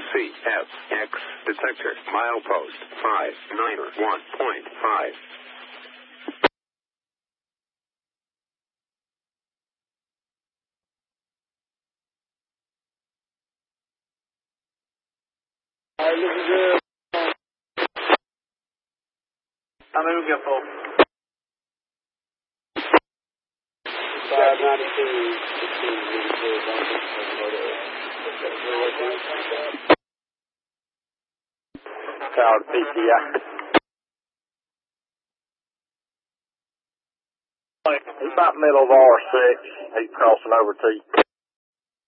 CFX detector milepost 591.5. Alright, looking good. How many we got for? 592. Tower PCI. He's about middle of R6. He's crossing over to you.